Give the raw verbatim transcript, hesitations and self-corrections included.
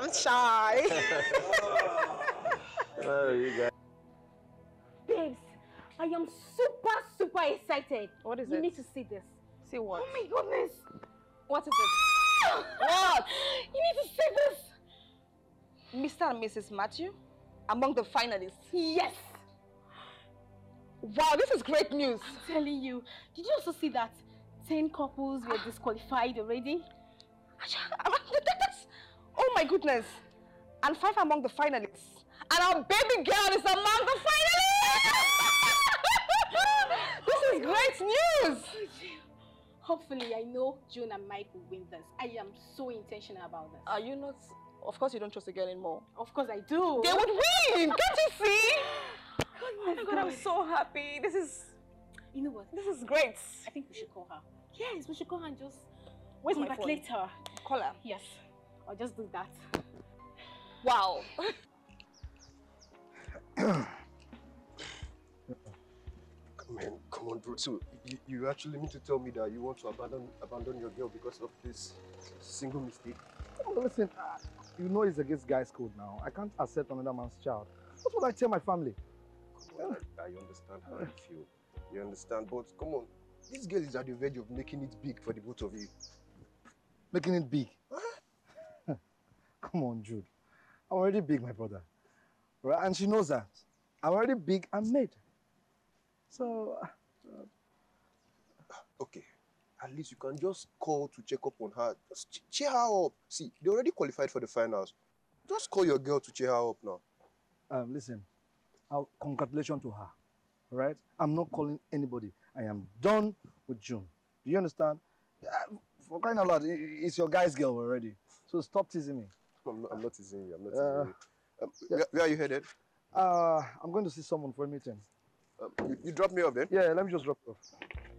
I'm shy. Oh, you guys. Babes, I am super, super excited. What is you it? You need to see this. See what? Oh my goodness. What is it? What? You need to see this. Mister and Missus Matthew among the finalists. Yes. Wow, this is great news. I'm telling you. Did you also see that ten couples were disqualified already? Oh my goodness. And five among the finalists. And our baby girl is among the finalists! This is great news! Hopefully, I know June and Mike will win this. I am so intentional about this. Are you not? Of course you don't trust the girl anymore. Of course I do. They would win! Can't you see? Oh my God, I'm so happy. This is... You know what? This is great. I think we should call her. Yes, we should call her and just... Where's my phone? Congratulate her. Call her. Yes. I'll just do that. Wow. Man, come on, bro. So you, you actually mean to tell me that you want to abandon abandon your girl because of this single mistake? Well, listen, uh, you know it's against guys' code now. I can't accept another man's child. What would I tell my family? Come on, I, I understand how you feel. You understand, but come on. This girl is at the verge of making it big for the both of you. Making it big? Huh? Come on, Jude. I'm already big, my brother. Right? And she knows that. I'm already big and made. So... Uh, okay. At least you can just call to check up on her. Just ch cheer her up. See, they already qualified for the finals. Just call your girl to cheer her up now. Um, listen, I'll, congratulations to her. Right? I'm not calling anybody. I am done with June. Do you understand? Uh, for crying out loud, it's your guy's girl already. So stop teasing me. I'm not, I'm not teasing you. I'm not teasing Uh, you. Um, yeah. where, where are you headed? Uh, I'm going to see someone for a meeting. Um, you, you drop me off then? Yeah, let me just drop you off.